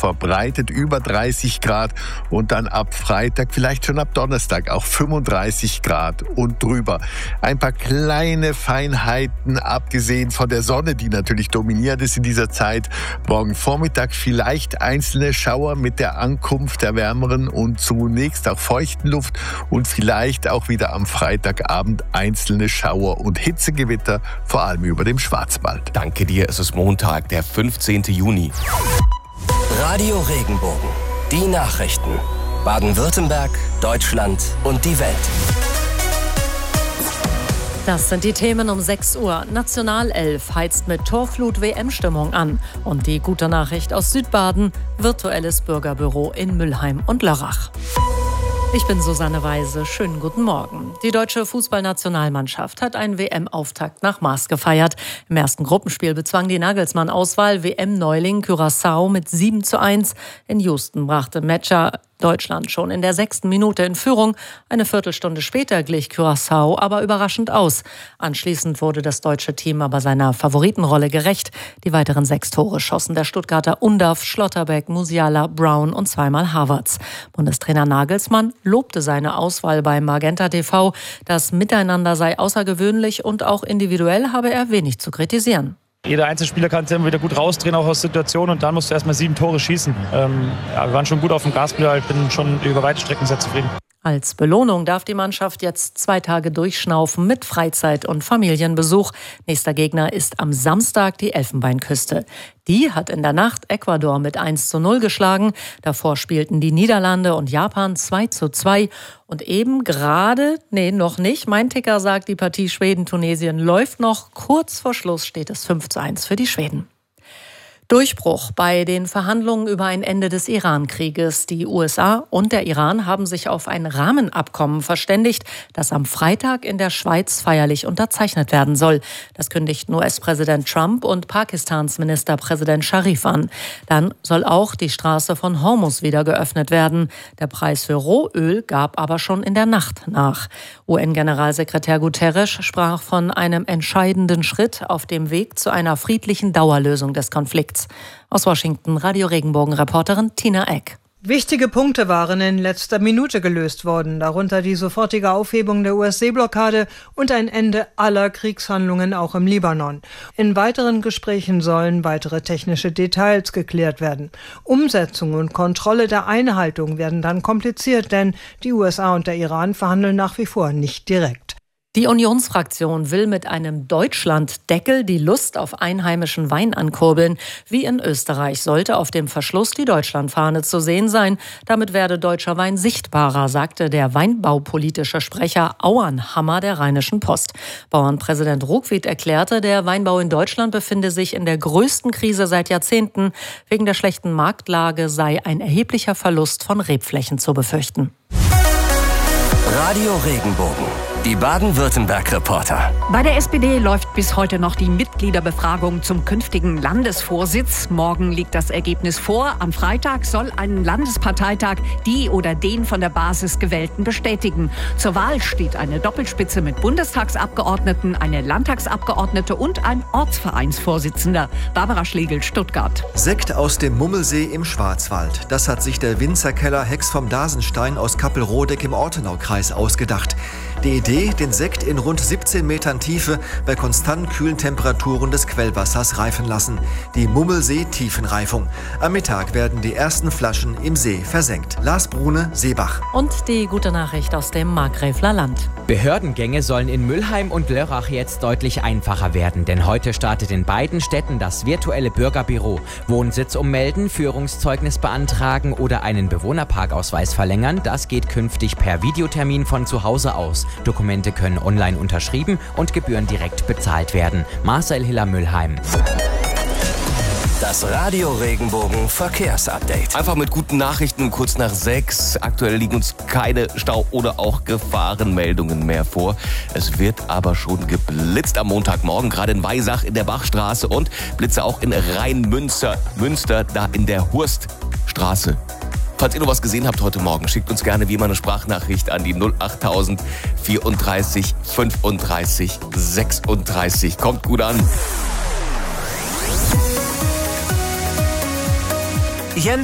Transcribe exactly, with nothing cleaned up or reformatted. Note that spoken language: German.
verbreitet, über dreißig Grad und dann ab Freitag, vielleicht schon ab Donnerstag auch fünfunddreißig Grad und drüber. Ein paar kleine Feinheiten, abgesehen von der Sonne, die natürlich dominiert ist in dieser Zeit. Morgen Vormittag vielleicht einzelne Schauer mit der Ankunft der wärmeren und zunächst auch feuchten Luft und vielleicht auch wieder am Freitagabend einzelne Schauer und Hitzegewitter, vor allem über dem Schwarzwald. Danke dir, es ist Montag, der fünfzehnten Juni. Radio Regenbogen, die Nachrichten. Baden-Württemberg, Deutschland und die Welt. Das sind die Themen um sechs Uhr. Nationalelf heizt mit Torflut-W M-Stimmung an. Und die gute Nachricht aus Südbaden, virtuelles Bürgerbüro in Müllheim und Lörrach. Ich bin Susanne Weise. Schönen guten Morgen. Die deutsche Fußballnationalmannschaft hat einen W M-Auftakt nach Maß gefeiert. Im ersten Gruppenspiel bezwang die Nagelsmann-Auswahl W M-Neuling Curaçao mit sieben zu eins. In Houston brachte Matcher Deutschland schon in der sechsten Minute in Führung. Eine Viertelstunde später glich Curaçao aber überraschend aus. Anschließend wurde das deutsche Team aber seiner Favoritenrolle gerecht. Die weiteren sechs Tore schossen der Stuttgarter Undav, Schlotterbeck, Musiala, Brown und zweimal Havertz. Bundestrainer Nagelsmann lobte seine Auswahl beim Magenta T V. Das Miteinander sei außergewöhnlich und auch individuell habe er wenig zu kritisieren. Jeder Einzelspieler kann sich immer wieder gut rausdrehen, auch aus Situationen, und dann musst du erstmal sieben Tore schießen. Ähm, ja, wir waren schon gut auf dem Gaspedal, ich bin schon über weite Strecken sehr zufrieden. Als Belohnung darf die Mannschaft jetzt zwei Tage durchschnaufen mit Freizeit- und Familienbesuch. Nächster Gegner ist am Samstag die Elfenbeinküste. Die hat in der Nacht Ecuador mit eins zu null geschlagen. Davor spielten die Niederlande und Japan zwei zu zwei. Und eben gerade, nee, noch nicht, mein Ticker sagt, die Partie Schweden-Tunesien läuft noch. Kurz vor Schluss steht es fünf zu eins für die Schweden. Durchbruch bei den Verhandlungen über ein Ende des Iran-Krieges. Die U S A und der Iran haben sich auf ein Rahmenabkommen verständigt, das am Freitag in der Schweiz feierlich unterzeichnet werden soll. Das kündigten U S-Präsident Trump und Pakistans Ministerpräsident Sharif an. Dann soll auch die Straße von Hormuz wieder geöffnet werden. Der Preis für Rohöl gab aber schon in der Nacht nach. U N-Generalsekretär Guterres sprach von einem entscheidenden Schritt auf dem Weg zu einer friedlichen Dauerlösung des Konflikts. Aus Washington, Radio Regenbogen-Reporterin Tina Eck. Wichtige Punkte waren in letzter Minute gelöst worden, darunter die sofortige Aufhebung der U S-Seeblockade und ein Ende aller Kriegshandlungen auch im Libanon. In weiteren Gesprächen sollen weitere technische Details geklärt werden. Umsetzung und Kontrolle der Einhaltung werden dann kompliziert, denn die U S A und der Iran verhandeln nach wie vor nicht direkt. Die Unionsfraktion will mit einem Deutschlanddeckel die Lust auf einheimischen Wein ankurbeln. Wie in Österreich sollte auf dem Verschluss die Deutschlandfahne zu sehen sein. Damit werde deutscher Wein sichtbarer, sagte der weinbaupolitische Sprecher Auernhammer der Rheinischen Post. Bauernpräsident Ruckwied erklärte, der Weinbau in Deutschland befinde sich in der größten Krise seit Jahrzehnten. Wegen der schlechten Marktlage sei ein erheblicher Verlust von Rebflächen zu befürchten. Radio Regenbogen, die Baden-Württemberg-Reporter. Bei der S P D läuft bis heute noch die Mitgliederbefragung zum künftigen Landesvorsitz. Morgen liegt das Ergebnis vor. Am Freitag soll ein Landesparteitag die oder den von der Basis Gewählten bestätigen. Zur Wahl steht eine Doppelspitze mit Bundestagsabgeordneten, eine Landtagsabgeordnete und ein Ortsvereinsvorsitzender. Barbara Schlegel, Stuttgart. Sekt aus dem Mummelsee im Schwarzwald. Das hat sich der Winzerkeller Hex vom Dasenstein aus Kappelrodeck im Ortenaukreis ausgedacht. Die Idee, den Sekt in rund siebzehn Metern Tiefe bei konstant kühlen Temperaturen des Quellwassers reifen lassen. Die Mummelsee-Tiefenreifung. Am Mittag werden die ersten Flaschen im See versenkt. Lars Brune, Seebach. Und die gute Nachricht aus dem Markgräfler Land. Behördengänge sollen in Müllheim und Lörrach jetzt deutlich einfacher werden, denn heute startet in beiden Städten das virtuelle Bürgerbüro. Wohnsitz ummelden, Führungszeugnis beantragen oder einen Bewohnerparkausweis verlängern, das geht künftig per Videotermin von zu Hause aus. Dokumente können online unterschrieben und Gebühren direkt bezahlt werden. Marcel Hiller, Müllheim. Das Radio Regenbogen Verkehrsupdate. Einfach mit guten Nachrichten um kurz nach sechs. Aktuell liegen uns keine Stau- oder auch Gefahrenmeldungen mehr vor. Es wird aber schon geblitzt am Montagmorgen, gerade in Weisach in der Bachstraße und Blitze auch in Rheinmünster, Münster, da in der Hurststraße. Falls ihr noch was gesehen habt heute Morgen, schickt uns gerne wie immer eine Sprachnachricht an die null acht null vierunddreißig fünfunddreißig sechsunddreißig. Kommt gut an. Jens